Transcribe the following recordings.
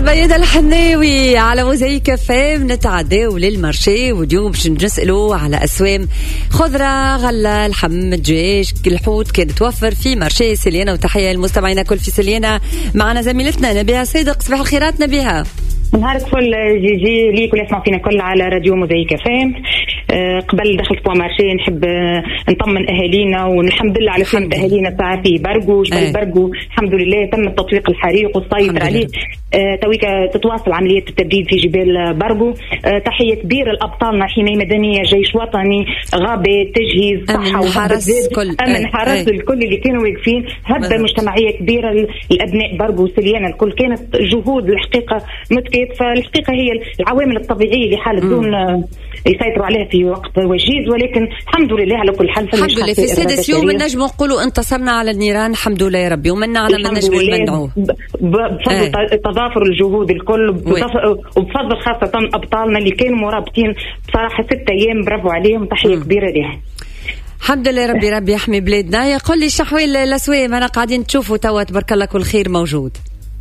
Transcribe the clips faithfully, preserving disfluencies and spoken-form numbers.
بيضة الحناوي على موزايك فام. نتعداو للمارشي واليوم باش نسألوا على أسوام خضرة غلة لحم دجاج الحوت كانت توفر في مارشي سليانة. وتحية للمستمعين كل في سليانة. معنا زميلتنا نبيها صادق. صباح الخيرات نبيها. نهارك فل جيجي ليك ولسنا فينا كل على راديو موزايك فام. أه قبل دخلت بوا مارشي نحب نطمن اهالينا والحمد لله على سلامة اهالينا ساعه في برقو جبل أه. برقو الحمد لله تم تطويق الحريق والسيطرة عليه. أه تويك تتواصل عمليه التبريد في جبال برقو. أه تحيه كبيره لابطالنا، حمايه مدنيه، جيش وطني، غابه، تجهيز، صحه وحرس، امن حرس الكل اللي كانوا واقفين. هبه مجتمعيه كبيره للابناء برقو وسليانه الكل. كانت جهود الحقيقه متكاتفه. الحقيقه هي العوامل الطبيعيه اللي حاله دون يسيطروا عليها في وقت وجيز، ولكن الحمد لله على كل حال. الحمد لله في سادس يوم نجم نقولوا انتصرنا على النيران الحمد لله يا ربي، ومنا على ما نجم نمنعوه بفضل آه. تضافر الجهود الكل وبفضل خاصه ابطالنا اللي كانوا مرابطين بصراحه ستة ايام. برافو عليهم، تحيه كبيره لهم. الحمد لله ربي ربي يحمي بلادنا. يقول لي الشحويل الاسوام انا قاعدين تشوفوا توا تبارك الله كل خير موجود.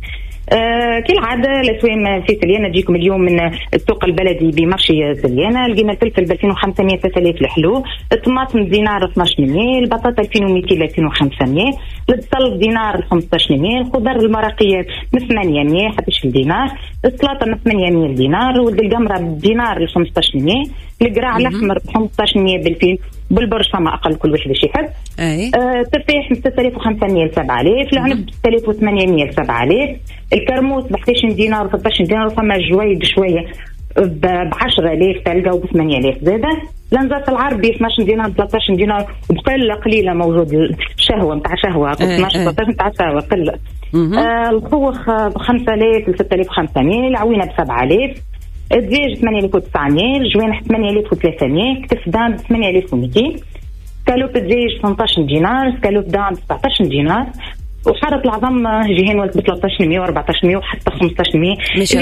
آه كالعادة الأسوام في سليانة تجيكم اليوم من السوق البلدي بمرشي سليانة. لقينا الفلفل ب ألفين وخمسمية ثلاثة آلاف الحلو، الطماطم دينار اثناش مية، البطاطا ألفين ومئتين ل ألفين وخمسمية، البصل دينار خمسطاش مية، الخضر المرقية من ثمانية مية حتى عشرين دينار، السلطة من ثمانية مية دينار، ولد القمرة بدينار خمسطاش مية، القراع الأحمر خمسطاش مية بالفين، بالبرش فما أقل كل واحد باش يحب. آه تفاح من ستة آلاف وخمسمية ل سبعة آلاف، العنب ستة آلاف وثمانمية ل سبعة آلاف، الكرموس ب أحد عشر دينار و ثلاثة عشر دينار، وفما جوي بشويه ب عشرة آلاف تلقى وب ثمانية آلاف زاده. لنزات العربي اثناش دينار ثلاثة عشر دينار وبقله قليله موجود شهوه نتاع شهوه اثناش ثلاثة عشر نتاع شهوه قله. آه الخوخ ب خمسة آلاف ل ستة آلاف وخمسمية، العوينه ب سبعة آلاف، الدجاج ثمانية آلاف وتسعمية، الجوانح ثمانية آلاف وثلاثمية، كتف دان ثمانية آلاف ومئتين، سكالوب الدجاج ثمانية عشر دينار، سكالوب دان تسعة عشر دينار، وحارة العظم جيهين ولد ب ثلاثة عشر مية و أربعة عشر مية وحتى خمسة عشر مية. مش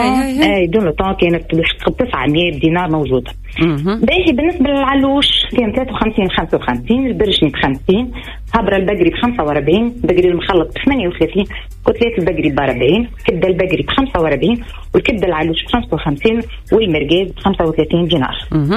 اي دون لو طون كانت بالحق ب تسعة مية دينار موجوده. باهي بالنسبه للعلوش كان ثلاثة وخمسين خمسة وخمسين، البرشني ب خمسين، هبره البقري ب خمسة وأربعين، البقري المخلط ب ثمانية وثلاثين، كتلات البقري ب أربعين، كبده البقري ب خمسة وأربعين، والكبده العلوش ب خمسة وخمسين، والمرقاز ب خمسة وثلاثين دينار.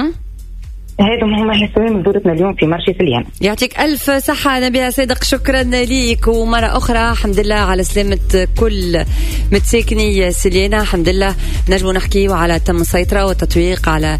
هذا هما الأسوام من دورتنا اليوم في مارشي سليانة. يعطيك ألف صحة نبيها صادق، شكرا ليك. ومرة أخرى الحمد لله على سلامة كل متساكني سليانة. الحمد لله نجمو نحكيو على تم السيطرة والتطويق على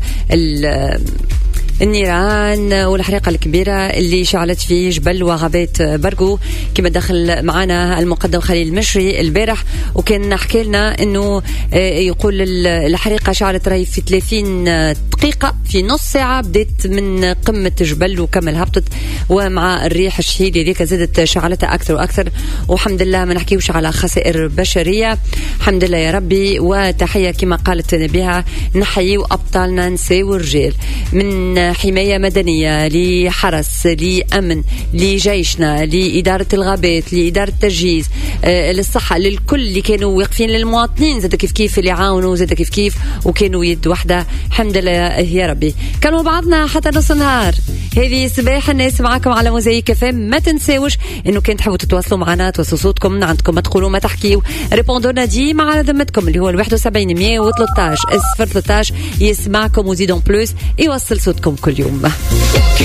النيران والحريقة الكبيرة اللي شعلت في جبل وغابات برقو كما دخل معنا المقدم خليل المشري البارح، وكان حكى لنا انه يقول الحريقة شعلت راهي في ثلاثين دقيقة، في نص ساعة بدأت من قمة جبل وكمل هبطت، ومع الريح الشديد هذيك زادت شعلتها أكثر وأكثر. والحمد لله ما نحكيوش على خسائر بشرية الحمد لله يا ربي. وتحية كما قالت نبيها نحيي أبطالنا نساء ورجال، من حماية مدنية لحرس لأمن لجيشنا لإدارة الغابات لإدارة التجهيز آه للصحة للكل اللي كانوا واقفين للمواطنين، زاد كيف كيف اللي عاونوا زاد كيف كيف وكانوا يد واحدة الحمد لله يا ربي. كانوا بعضنا حتى نص نهار. هذه صباح الناس معكم على موزايك فام. ما تنساوش انه كان تحبوا تتواصلوا معنا توصلوا صوتكم عندكم ما تقولوا ما تحكيوا ريبوندونا ديما على ذمتكم اللي هو الواحد وسبعين مية وثلاثة عشر صفر ثلاثة عشر يسمعكم وزيدون بلوس يوصل صوتكم كل يوم.